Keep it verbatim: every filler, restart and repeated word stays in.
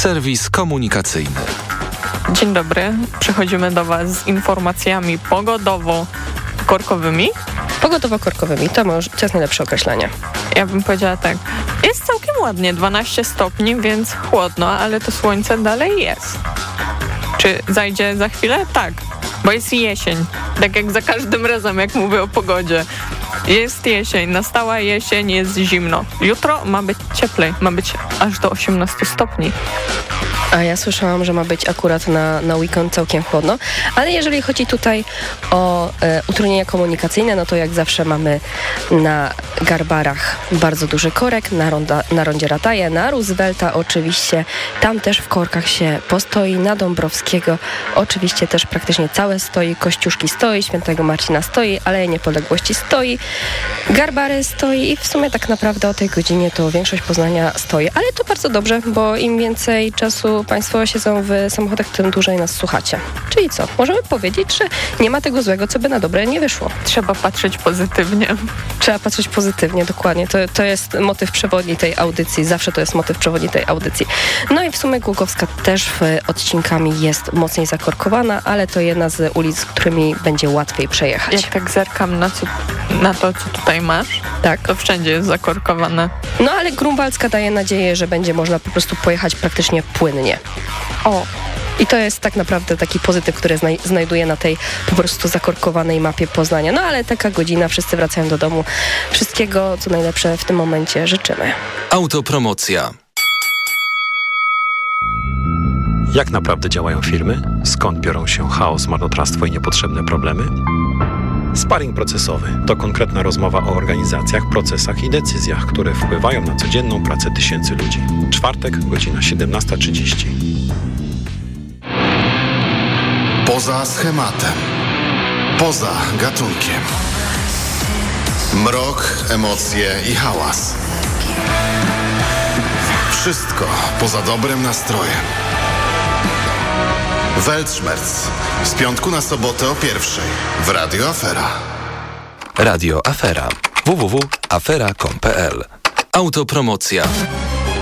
Serwis komunikacyjny. Dzień dobry. Przechodzimy do Was z informacjami pogodowo-korkowymi. Pogodowo-korkowymi, to, może, to jest najlepsze określenie. Ja bym powiedziała tak. Jest całkiem ładnie, dwanaście stopni, więc chłodno, ale to słońce dalej jest. Czy zajdzie za chwilę? Tak, bo jest jesień. Tak jak za każdym razem, jak mówię o pogodzie. Jest jesień, nastała jesień, jest zimno. Jutro ma być cieplej, ma być aż do osiemnaście stopni. A ja słyszałam, że ma być akurat na, na weekend całkiem chłodno, ale jeżeli chodzi tutaj o e, utrudnienia komunikacyjne, no to jak zawsze mamy na Garbarach bardzo duży korek, na, ronda, na rondzie Rataje, na Roosevelta oczywiście, tam też w korkach się postoi, na Dąbrowskiego oczywiście też praktycznie całe stoi, Kościuszki stoi, Świętego Marcina stoi, Aleja Niepodległości stoi, Garbary stoi i w sumie tak naprawdę o tej godzinie to większość Poznania stoi, ale to bardzo dobrze, bo im więcej czasu Państwo siedzą w samochodach, tym dłużej nas słuchacie. Czyli co? Możemy powiedzieć, że nie ma tego złego, co by na dobre nie wyszło. Trzeba patrzeć pozytywnie. Trzeba patrzeć pozytywnie, dokładnie. To, to jest motyw przewodni tej audycji. Zawsze to jest motyw przewodni tej audycji. No i w sumie Głogowska też w odcinkami jest mocniej zakorkowana, ale to jedna z ulic, którymi będzie łatwiej przejechać. Jak tak zerkam na, co, na to, co tutaj masz, tak, to wszędzie jest zakorkowane. No ale Grunwaldzka daje nadzieję, że będzie można po prostu pojechać praktycznie płynnie. O, i to jest tak naprawdę taki pozytyw, który znaj- znajduje na tej po prostu zakorkowanej mapie Poznania. No ale taka godzina, wszyscy wracają do domu. Wszystkiego, co najlepsze w tym momencie życzymy. Autopromocja. Jak naprawdę działają firmy? Skąd biorą się chaos, marnotrawstwo i niepotrzebne problemy? Sparring procesowy to konkretna rozmowa o organizacjach, procesach i decyzjach, które wpływają na codzienną pracę tysięcy ludzi. Czwartek, godzina siedemnasta trzydzieści. Poza schematem. Poza gatunkiem. Mrok, emocje i hałas. Wszystko poza dobrym nastrojem. Weltschmerz. Z piątku na sobotę o pierwszej w Radio Afera. Radio Afera. w w w kropka afera kropka com kropka p l. Autopromocja.